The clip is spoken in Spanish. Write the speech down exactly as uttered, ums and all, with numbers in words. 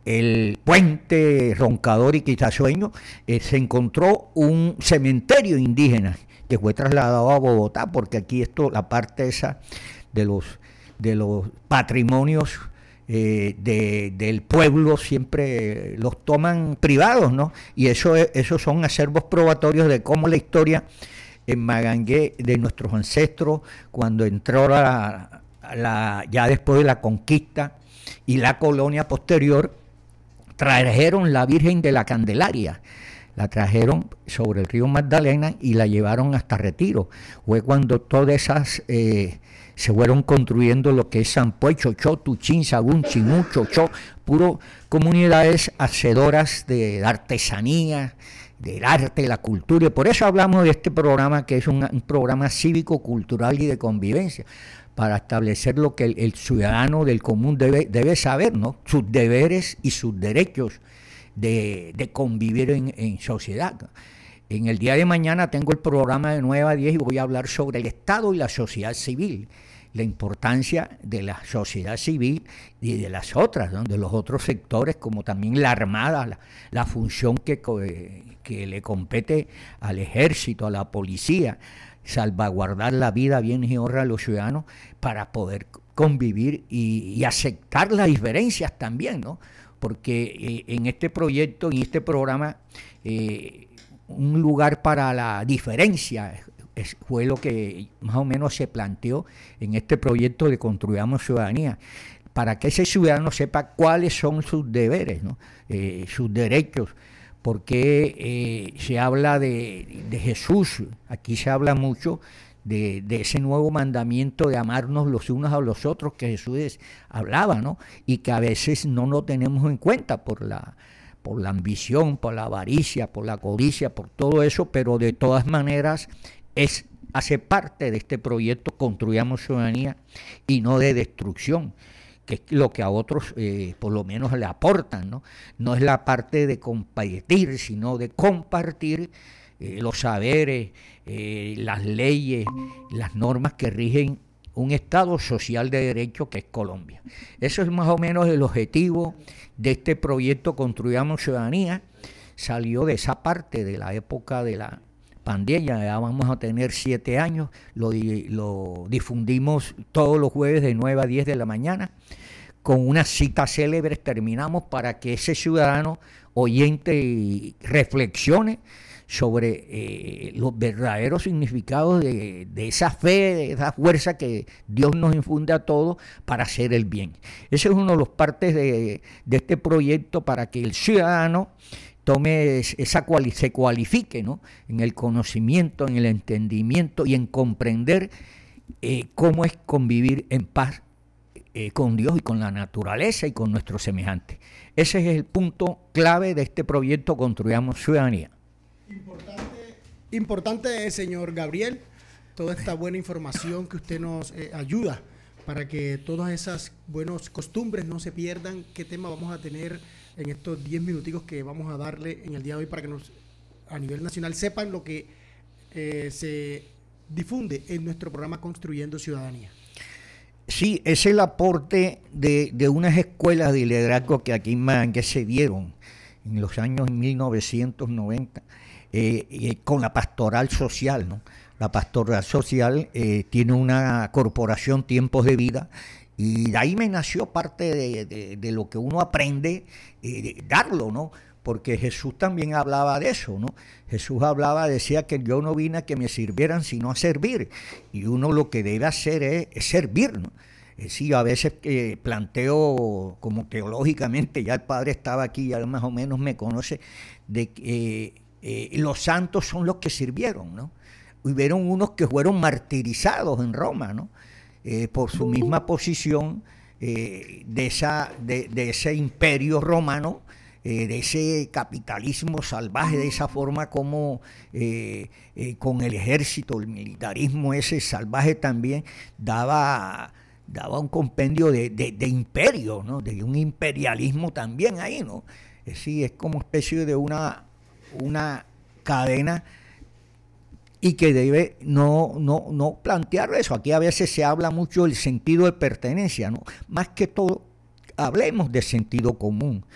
el puente Roncador y Quitasueño, eh, se encontró un cementerio indígena que fue trasladado a Bogotá, porque aquí esto, la parte esa de los, de los patrimonios eh, de, del pueblo siempre los toman privados, ¿no? Y eso, esos son acervos probatorios de cómo la historia en Magangué de nuestros ancestros, cuando entró la, la, ya después de la conquista y la colonia posterior, trajeron la Virgen de la Candelaria, la trajeron sobre el río Magdalena y la llevaron hasta Retiro. Fue cuando todas esas eh, se fueron construyendo lo que es Sampuey, Chochó, Tuchín, Sagún, Chimú, Chochó, puro comunidades hacedoras de artesanía, del arte, la cultura, y por eso hablamos de este programa, que es un, un programa cívico, cultural y de convivencia, para establecer lo que el, el ciudadano del común debe, debe saber, ¿no? Sus deberes y sus derechos de, de convivir en, en sociedad. En el día de mañana tengo el programa de nueve a diez y voy a hablar sobre el Estado y la sociedad civil, la importancia de la sociedad civil y de las otras, ¿no? De los otros sectores, como también la Armada, la, la función que, que le compete al ejército, a la policía, salvaguardar la vida, bienes y honra de los ciudadanos para poder convivir y, y aceptar las diferencias también, ¿no? Porque eh, en este proyecto, en este programa, eh, un lugar para la diferencia es, fue lo que más o menos se planteó en este proyecto de Construyamos Ciudadanía, para que ese ciudadano sepa cuáles son sus deberes, ¿no? eh, sus derechos, porque eh, se habla de, de Jesús, aquí se habla mucho de, de ese nuevo mandamiento de amarnos los unos a los otros que Jesús hablaba, ¿no? Y que a veces no lo tenemos en cuenta por la, por la ambición, por la avaricia, por la codicia, por todo eso, pero de todas maneras es, hace parte de este proyecto Construyamos Ciudadanía y no de destrucción, que es lo que a otros eh, por lo menos le aportan, ¿no? No es la parte de compartir, sino de compartir eh, los saberes, eh, las leyes, las normas que rigen un Estado social de derecho que es Colombia. Eso es más o menos el objetivo de este proyecto Construyamos Ciudadanía. Salió de esa parte de la época de la pandemia, ya vamos a tener siete años, lo, lo difundimos todos los jueves de nueve a diez de la mañana, con unas citas célebres terminamos para que ese ciudadano oyente reflexione sobre eh, los verdaderos significados de, de esa fe, de esa fuerza que Dios nos infunde a todos para hacer el bien. Ese es uno de los partes de, de este proyecto, para que el ciudadano tome esa cuali, se cualifique, ¿no? En el conocimiento, en el entendimiento y en comprender eh, cómo es convivir en paz eh, con Dios y con la naturaleza y con nuestros semejantes. Ese es el punto clave de este proyecto Construyamos Ciudadanía. Importante, importante, señor Gabriel, toda esta buena información que usted nos eh, ayuda para que todas esas buenas costumbres no se pierdan. ¿Qué tema vamos a tener en estos diez minuticos que vamos a darle en el día de hoy para que nos, a nivel nacional, sepan lo que eh, se difunde en nuestro programa Construyendo Ciudadanía? Sí, es el aporte de, de unas escuelas de liderazgo que aquí en Magangué se dieron en los años mil novecientos noventa, eh, eh, con la pastoral social, ¿no? La pastoral social eh, tiene una corporación Tiempos de Vida, y de ahí me nació parte de, de, de lo que uno aprende, eh, darlo, ¿no? Porque Jesús también hablaba de eso, ¿no? Jesús hablaba, decía que yo no vine a que me sirvieran, sino a servir, y uno lo que debe hacer es, es servir, ¿no? Eh, sí, a veces eh, planteo como teológicamente, ya el Padre estaba aquí, ya más o menos me conoce, de que eh, eh, los santos son los que sirvieron, ¿no? Hubieron unos que fueron martirizados en Roma, ¿no? Eh, por su misma posición eh, de, esa, de, de ese imperio romano, eh, de ese capitalismo salvaje, de esa forma como eh, eh, con el ejército, el militarismo ese salvaje también daba, daba un compendio de, de, de imperio, ¿no? De un imperialismo también ahí, ¿no? Es decir, es como especie de una, una cadena, y que debe no, no, no plantear eso. Aquí a veces se habla mucho del sentido de pertenencia, ¿no? Más que todo, hablemos de sentido común,